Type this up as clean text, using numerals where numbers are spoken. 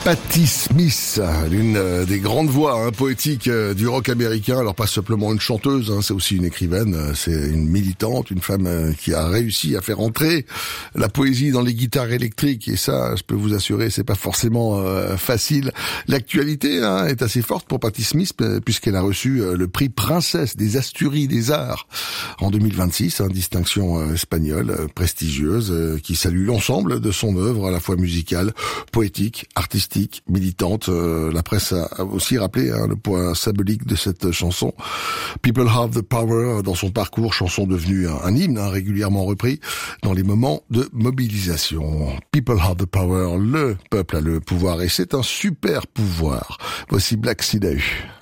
Patti Smith, l'une des grandes voix poétiques du rock américain. Alors pas simplement une chanteuse, c'est aussi une écrivaine, c'est une militante, une femme qui a réussi à faire entrer la poésie dans les guitares électriques. Et ça, je peux vous assurer, c'est pas forcément facile. L'actualité est assez forte pour Patti Smith puisqu'elle a reçu le prix Princesse des Asturies des Arts en 2026, distinction espagnole prestigieuse qui salue l'ensemble de son œuvre à la fois musicale, poétique, artistique, militante. La presse a aussi rappelé le poids symbolique de cette chanson. People Have the Power dans son parcours, chanson devenue un hymne régulièrement repris dans les moments de mobilisation. People Have the Power, le peuple a le pouvoir et c'est un super pouvoir. Voici Black Sea Day.